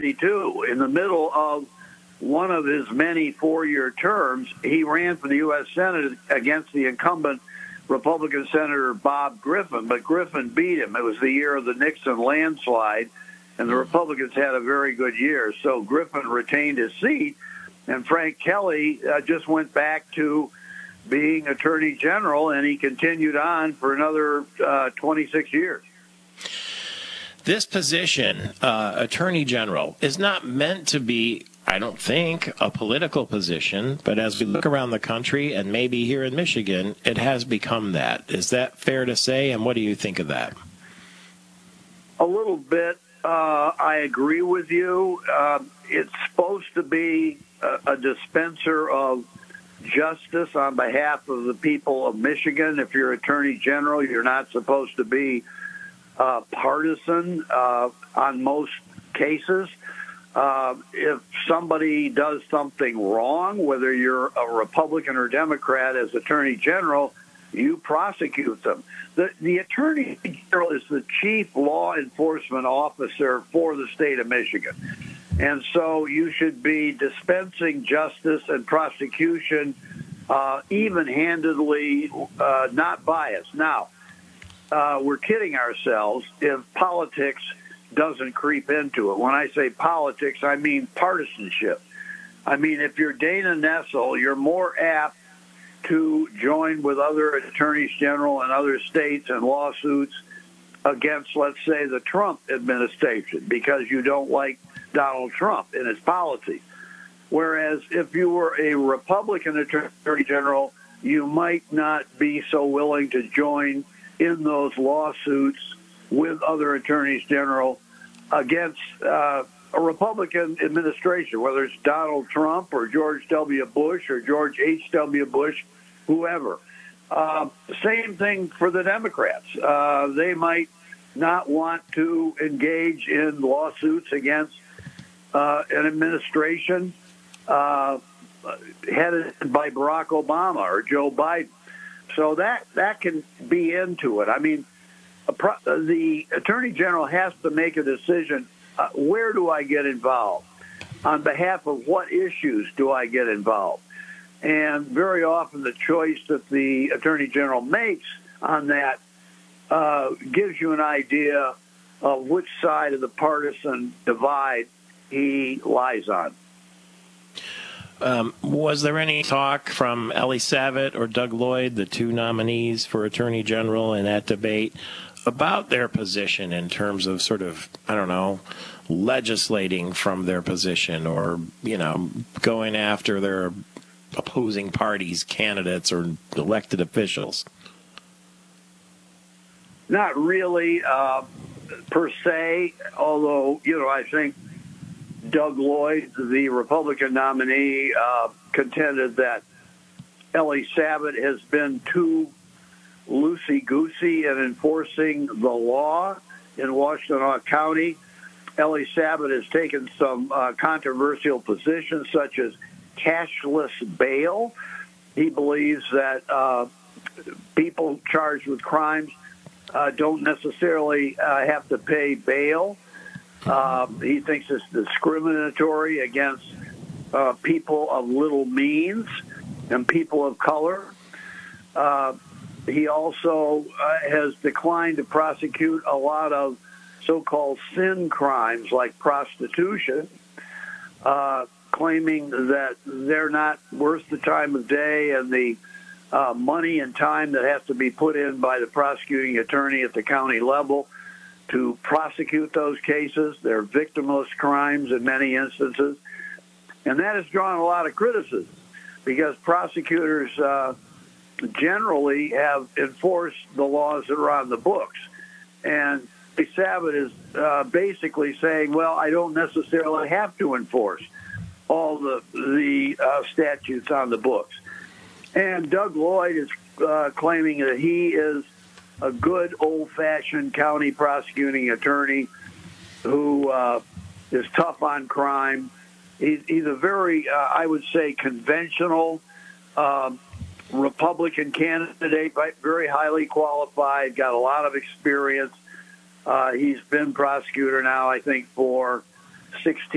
1972, in the middle of one of his many four-year terms, he ran for the U.S. Senate against the incumbent Republican Senator Bob Griffin, but Griffin beat him. It was the year of the Nixon landslide, and the Republicans had a very good year. So Griffin retained his seat, and Frank Kelly just went back to being Attorney General, and he continued on for another 26 years. This position, Attorney General, is not meant to be, I don't think, a political position, but as we look around the country and maybe here in Michigan, it has become that. Is that fair to say, and what do you think of that? A little bit. I agree with you. It's supposed to be a dispenser of justice on behalf of the people of Michigan. If you're Attorney General, you're not supposed to be partisan on most cases. If somebody does something wrong, whether you're a Republican or Democrat, as Attorney General, you prosecute them. The Attorney General is the chief law enforcement officer for the state of Michigan. And so you should be dispensing justice and prosecution even-handedly, not biased. Now, we're kidding ourselves if politics doesn't creep into it. When I say politics, I mean partisanship. I mean, if you're Dana Nessel, you're more apt to join with other attorneys general in other states and lawsuits against, let's say, the Trump administration because you don't like Donald Trump and his policies. Whereas if you were a Republican attorney general, you might not be so willing to join in those lawsuits with other attorneys general against a Republican administration, whether it's Donald Trump or George W. Bush or George H.W. Bush, whoever. Same thing for the Democrats. They might not want to engage in lawsuits against an administration headed by Barack Obama or Joe Biden. So that can be into it. I mean, the Attorney General has to make a decision. Where do I get involved? On behalf of what issues do I get involved? And very often the choice that the Attorney General makes on that gives you an idea of which side of the partisan divide he lies on. Was there any talk from Ellie Savitt or Doug Lloyd, the two nominees for Attorney General in that debate, about their position in terms of sort of, I don't know, legislating from their position or, going after their opposing parties, candidates, or elected officials? Not really, per se, although, I think Doug Lloyd, the Republican nominee, contended that Ellie Savitt has been too loosey-goosey in enforcing the law in Washtenaw County. Ellie Savitt has taken some controversial positions, such as cashless bail. He believes that people charged with crimes don't necessarily have to pay bail. He thinks it's discriminatory against people of little means and people of color. He also has declined to prosecute a lot of so-called sin crimes like prostitution, claiming that they're not worth the time of day and the money and time that has to be put in by the prosecuting attorney at the county level to prosecute those cases. They're victimless crimes in many instances. And that has drawn a lot of criticism because prosecutors generally have enforced the laws that are on the books. And Savitt is basically saying, well, I don't necessarily have to enforce all the statutes on the books. And Doug Lloyd is claiming that he is a good old-fashioned county prosecuting attorney who is tough on crime. He's a very, I would say, conventional Republican candidate, very highly qualified, got a lot of experience. He's been prosecutor now, I think, for 16